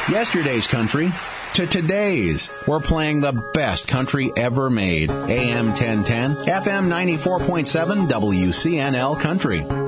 Yesterday's country to today's. We're playing the best country ever made. AM 1010, FM 94.7, WCNL Country.